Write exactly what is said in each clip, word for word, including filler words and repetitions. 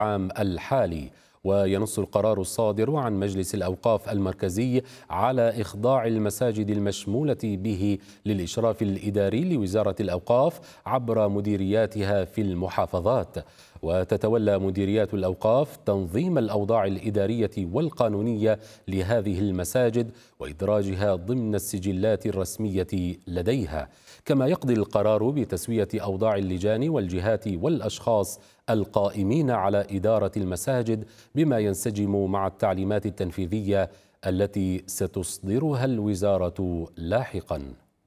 العام الحالي. وينص القرار الصادر عن مجلس الأوقاف المركزي على إخضاع المساجد المشمولة به للإشراف الإداري لوزارة الأوقاف عبر مديرياتها في المحافظات. وتتولى مديريات الأوقاف تنظيم الأوضاع الإدارية والقانونية لهذه المساجد وإدراجها ضمن السجلات الرسمية لديها. كما يقضي القرار بتسوية أوضاع اللجان والجهات والأشخاص القائمين على إدارة المساجد بما ينسجم مع التعليمات التنفيذية التي ستصدرها الوزارة لاحقاً.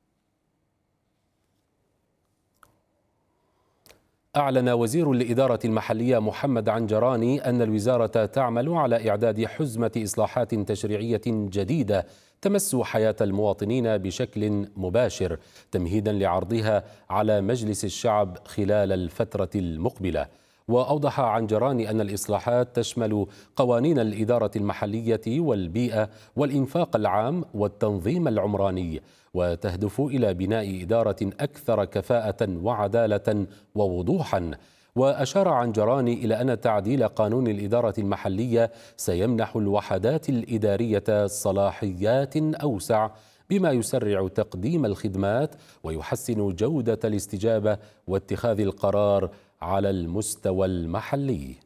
أعلن وزير الإدارة المحلية محمد عنجراني أن الوزارة تعمل على إعداد حزمة إصلاحات تشريعية جديدة تمس حياة المواطنين بشكل مباشر تمهيدا لعرضها على مجلس الشعب خلال الفترة المقبلة. وأوضح عنجراني أن الإصلاحات تشمل قوانين الإدارة المحلية والبيئة والإنفاق العام والتنظيم العمراني، وتهدف إلى بناء إدارة أكثر كفاءة وعدالة ووضوحا. وأشار عنجراني إلى أن تعديل قانون الإدارة المحلية سيمنح الوحدات الإدارية صلاحيات أوسع بما يسرع تقديم الخدمات ويحسن جودة الاستجابة واتخاذ القرار على المستوى المحلي.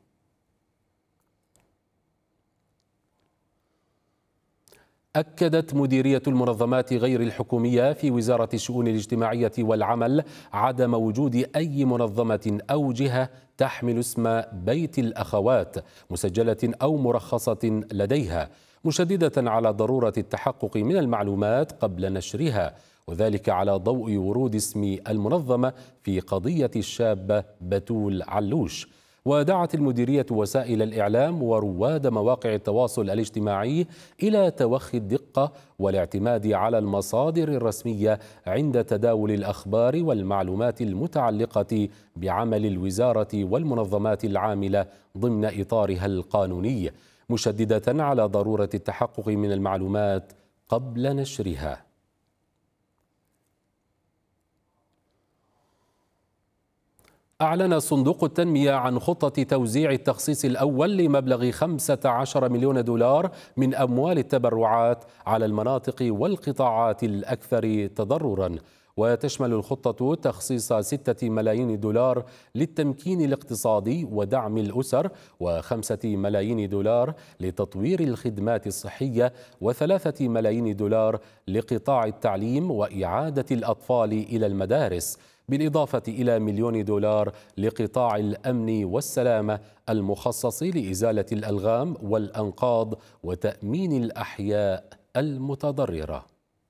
أكدت مديرية المنظمات غير الحكومية في وزارة الشؤون الاجتماعية والعمل عدم وجود أي منظمة أو جهة تحمل اسم بيت الأخوات مسجلة أو مرخصة لديها، مشددة على ضرورة التحقق من المعلومات قبل نشرها، وذلك على ضوء ورود اسم المنظمة في قضية الشابة بتول علوش. ودعت المديرية وسائل الإعلام ورواد مواقع التواصل الاجتماعي إلى توخي الدقة والاعتماد على المصادر الرسمية عند تداول الأخبار والمعلومات المتعلقة بعمل الوزارة والمنظمات العاملة ضمن إطارها القانوني، مشددة على ضرورة التحقق من المعلومات قبل نشرها. أعلن صندوق التنمية عن خطة توزيع التخصيص الأول لمبلغ خمسة عشر مليون دولار من أموال التبرعات على المناطق والقطاعات الأكثر تضرراً. وتشمل الخطة تخصيص ستة ملايين دولار للتمكين الاقتصادي ودعم الأسر، وخمسة ملايين دولار لتطوير الخدمات الصحية، وثلاثة ملايين دولار لقطاع التعليم وإعادة الأطفال إلى المدارس، بالإضافة إلى مليون دولار لقطاع الأمن والسلامة المخصص لإزالة الألغام والأنقاض وتأمين الأحياء المتضررة.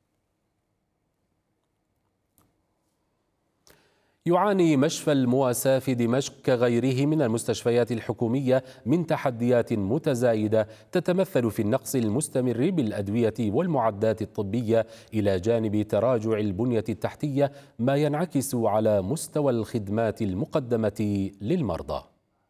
يعاني مشفى المواساة في دمشق كغيره من المستشفيات الحكومية من تحديات متزايدة تتمثل في النقص المستمر بالأدوية والمعدات الطبية إلى جانب تراجع البنية التحتية، ما ينعكس على مستوى الخدمات المقدمة للمرضى.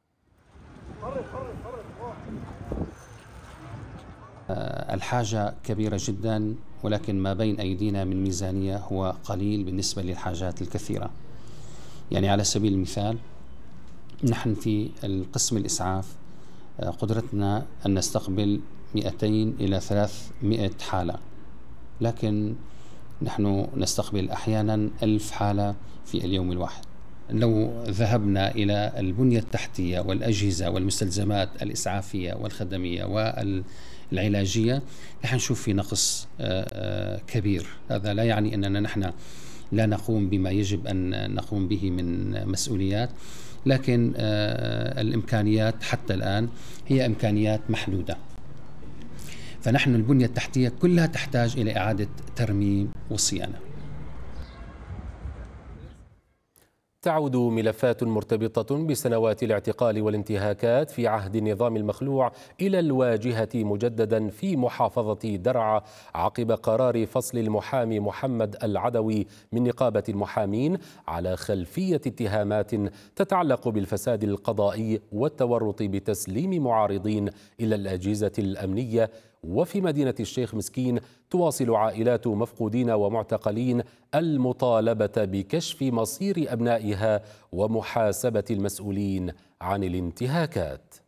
الحاجة كبيرة جدا، ولكن ما بين أيدينا من ميزانية هو قليل بالنسبة للحاجات الكثيرة. يعني على سبيل المثال نحن في القسم الإسعاف قدرتنا أن نستقبل مئتين إلى ثلاثمئة حالة، لكن نحن نستقبل أحيانا ألف حالة في اليوم الواحد. لو ذهبنا إلى البنية التحتية والأجهزة والمستلزمات الإسعافية والخدمية والعلاجية نحن نشوف في نقص كبير. هذا لا يعني أننا نحن لا نقوم بما يجب أن نقوم به من مسؤوليات، لكن الإمكانيات حتى الآن هي إمكانيات محدودة. فنحن البنية التحتية كلها تحتاج إلى إعادة ترميم وصيانة. تعود ملفات مرتبطة بسنوات الاعتقال والانتهاكات في عهد النظام المخلوع إلى الواجهة مجددا في محافظة درعا عقب قرار فصل المحامي محمد العدوي من نقابة المحامين على خلفية اتهامات تتعلق بالفساد القضائي والتورط بتسليم معارضين إلى الأجهزة الأمنية وفي مدينة الشيخ مسكين تواصل عائلات مفقودين ومعتقلين المطالبة بكشف مصير أبنائها ومحاسبة المسؤولين عن الانتهاكات.